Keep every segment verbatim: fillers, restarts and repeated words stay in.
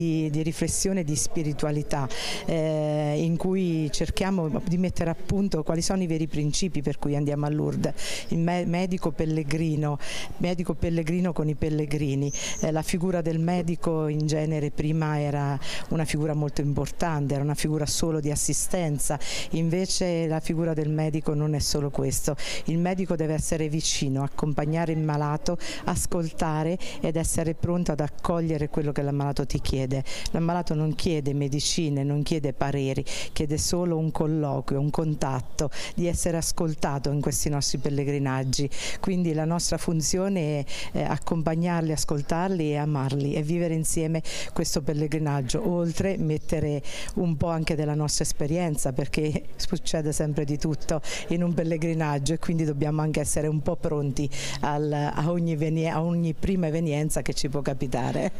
di riflessione, di spiritualità, eh, in cui cerchiamo di mettere a punto quali sono i veri principi per cui andiamo a Lourdes. Il me medico pellegrino, medico pellegrino con i pellegrini. Eh, la figura del medico in genere prima era una figura molto importante, era una figura solo di assistenza, invece la figura del medico non è solo questo. Il medico deve essere vicino, accompagnare il malato, ascoltare ed essere pronto ad accogliere quello che il malato ti chiede. L'ammalato non chiede medicine, non chiede pareri, chiede solo un colloquio, un contatto, di essere ascoltato in questi nostri pellegrinaggi. Quindi la nostra funzione è eh, accompagnarli, ascoltarli e amarli e vivere insieme questo pellegrinaggio, oltre mettere un po' anche della nostra esperienza, perché succede sempre di tutto in un pellegrinaggio e quindi dobbiamo anche essere un po' pronti al, a, ogni a ogni prima evenienza che ci può capitare.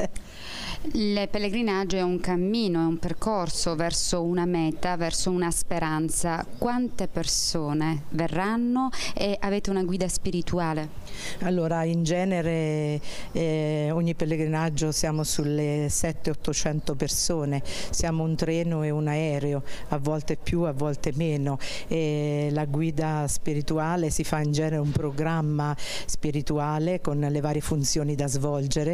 Il pellegrinaggio è un cammino, è un percorso verso una meta, verso una speranza. Quante persone verranno e avete una guida spirituale? Allora, in genere eh, ogni pellegrinaggio siamo sulle sette ottocento persone, siamo un treno e un aereo, a volte più, a volte meno. E la guida spirituale si fa in genere un programma spirituale con le varie funzioni da svolgere,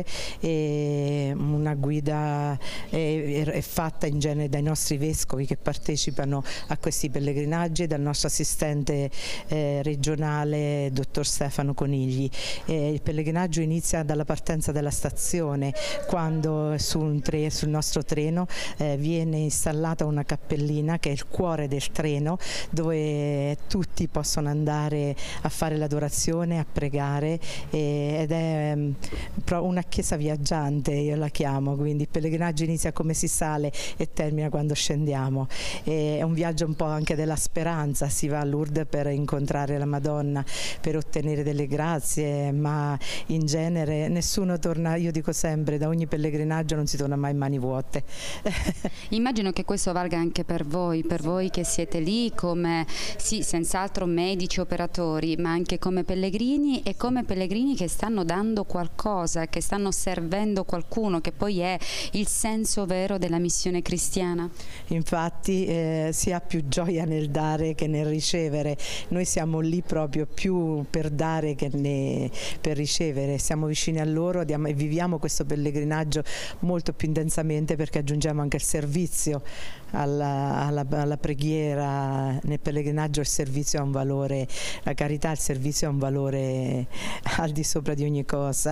e una guida è, è fatta in genere dai nostri vescovi che partecipano a questi pellegrinaggi e dal nostro assistente eh, regionale, dottor Stefano Conigli. Eh, il pellegrinaggio inizia dalla partenza della stazione, quando su un tre, sul nostro treno eh, viene installata una cappellina che è il cuore del treno, dove tutti possono andare a fare l'adorazione, a pregare, eh, ed è um, una chiesa viaggiante, io la chiamo. Quindi il pellegrinaggio inizia come si sale e termina quando scendiamo. E è un viaggio un po' anche della speranza, si va a Lourdes per incontrare la Madonna, per ottenere delle grazie, ma in genere nessuno torna, io dico sempre, da ogni pellegrinaggio non si torna mai mani vuote. Immagino che questo valga anche per voi, per voi che siete lì come, sì, senz'altro medici, operatori, ma anche come pellegrini e come pellegrini che stanno dando qualcosa, che stanno servendo qualcuno, che poi è il senso vero della missione cristiana. Infatti eh, si ha più gioia nel dare che nel ricevere. Noi siamo lì proprio più per dare che ne, per ricevere, siamo vicini a loro diamo, e viviamo questo pellegrinaggio molto più intensamente, perché aggiungiamo anche il servizio alla, alla, alla preghiera. Nel pellegrinaggio il servizio ha un valore, la carità, il servizio ha un valore al di sopra di ogni cosa.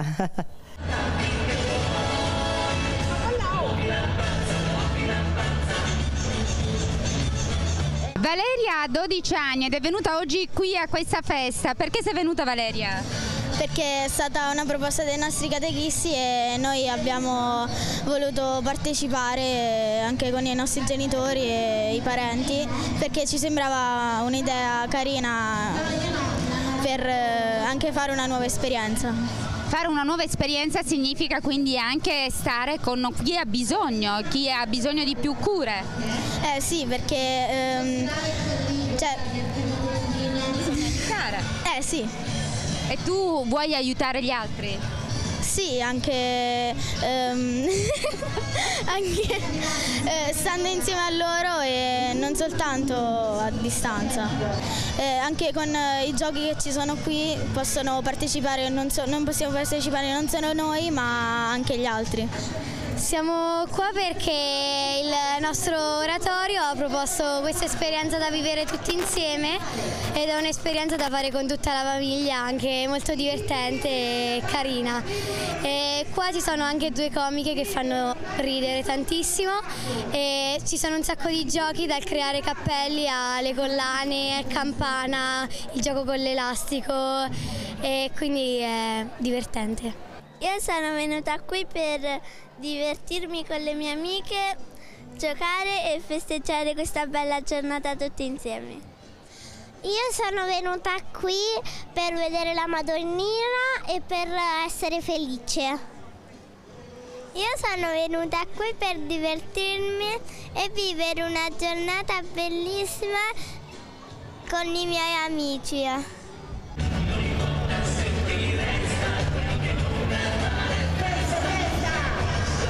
Valeria ha dodici anni ed è venuta oggi qui a questa festa. Perché sei venuta, Valeria? Perché è stata una proposta dei nostri catechisti e noi abbiamo voluto partecipare anche con i nostri genitori e i parenti, perché ci sembrava un'idea carina per anche fare una nuova esperienza. Fare una nuova esperienza significa quindi anche stare con chi ha bisogno, chi ha bisogno di più cure. Eh sì, perché ehm, cioè... Eh sì. E tu vuoi aiutare gli altri? Sì, anche, ehm, anche eh, stando insieme a loro e non soltanto a distanza. Eh, anche con eh, i giochi che ci sono qui possono partecipare, non, so, non possiamo partecipare non solo noi ma anche gli altri. Siamo qua perché il nostro oratorio ha proposto questa esperienza da vivere tutti insieme ed è un'esperienza da fare con tutta la famiglia, anche molto divertente e carina. E qua ci sono anche due comiche che fanno ridere tantissimo e ci sono un sacco di giochi, dal creare cappelli alle collane, campana, il gioco con l'elastico, e quindi è divertente. Io sono venuta qui per divertirmi con le mie amiche, giocare e festeggiare questa bella giornata tutti insieme. Io sono venuta qui per vedere la Madonnina e per essere felice. Io sono venuta qui per divertirmi e vivere una giornata bellissima con i miei amici.